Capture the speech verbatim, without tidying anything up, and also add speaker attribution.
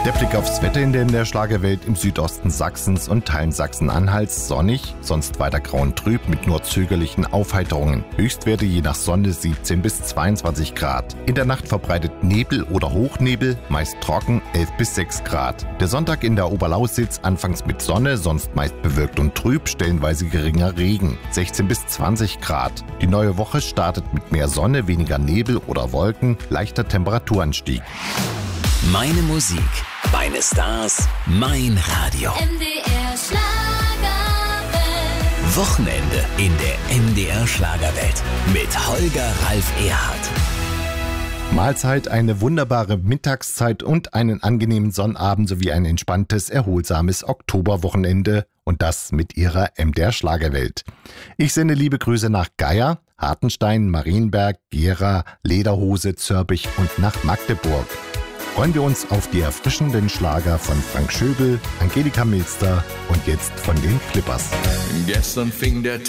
Speaker 1: Der Blick aufs Wetter in der, in der Schlagerwelt: im Südosten Sachsens und Teilen Sachsen-Anhalts sonnig, sonst weiter grau und trüb mit nur zögerlichen Aufheiterungen. Höchstwerte je nach Sonne siebzehn bis zweiundzwanzig Grad. In der Nacht verbreitet Nebel oder Hochnebel, meist trocken, elf bis sechs Grad. Der Sonntag in der Oberlausitz anfangs mit Sonne, sonst meist bewölkt und trüb, stellenweise geringer Regen, sechzehn bis zwanzig Grad. Die neue Woche startet mit mehr Sonne, weniger Nebel oder Wolken, leichter Temperaturanstieg.
Speaker 2: Meine Musik, meine Stars, mein Radio.
Speaker 3: M D R Schlagerwelt.
Speaker 2: Wochenende in der M D R Schlagerwelt mit Holger Ralf Erhardt.
Speaker 1: Mahlzeit, eine wunderbare Mittagszeit und einen angenehmen Sonnabend sowie ein entspanntes, erholsames Oktoberwochenende, und das mit ihrer M D R Schlagerwelt. Ich sende liebe Grüße nach Geier, Hartenstein, Marienberg, Gera, Lederhose, Zörbich und nach Magdeburg. Freuen wir uns auf die erfrischenden Schlager von Frank Schöbel, Angelika Milster und jetzt von den Clippers.
Speaker 4: Gestern fing der